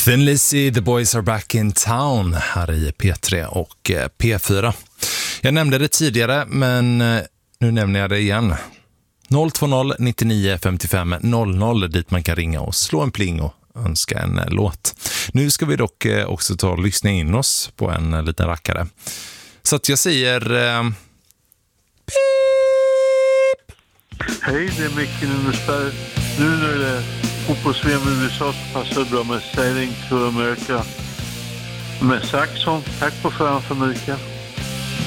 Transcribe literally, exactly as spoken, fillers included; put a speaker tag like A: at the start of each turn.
A: Thin Lizzy, The Boys Are Back in Town här i P tre och P fyra. Jag nämnde det tidigare, men nu nämner jag det igen. noll två noll nittionio femtiofem noll noll dit man kan ringa och slå en pling och önska en låt. Nu ska vi dock också ta och lyssna in oss på en liten rackare. Så att jag säger... Eh, pip!
B: Hej, det är Micke Nunnesberg. Nu när det är fotbolls-V M i U S A så passar det bra med Sailing to America med Saxon. Tack på förhand för Mikael.